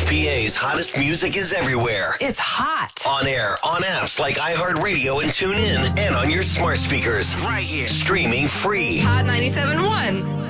South PA's hottest music is everywhere. It's hot. On air, on apps like iHeartRadio and TuneIn, and on your smart speakers. Right here. Streaming free. Hot 97.1.